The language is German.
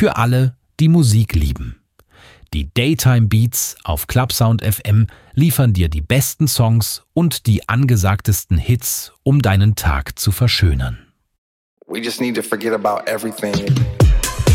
Für alle, die Musik lieben. Die Daytime Beats auf Clubsound FM liefern dir die besten Songs und die angesagtesten Hits, um deinen Tag zu verschönern. We just need to forget about everything.